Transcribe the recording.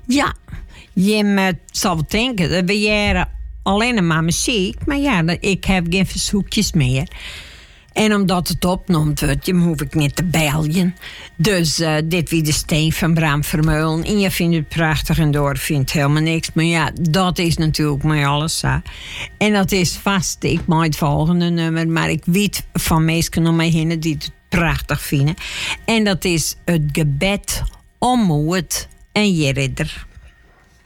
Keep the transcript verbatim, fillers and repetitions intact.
Ja, je zal wel denken, we jaren alleen maar muziek. Maar ja, ik heb geen verzoekjes meer. En omdat het opgenomen wordt, je hoef ik niet te bellen. Dus uh, dit wie de steen van Bram Vermeulen. En je vindt het prachtig en door vindt helemaal niks. Maar ja, dat is natuurlijk maar alles. Hè. En dat is vast, ik maak het volgende nummer. Maar ik weet van mensen om mij heen die het prachtig vinden. En dat is het gebed om moed en je ridder.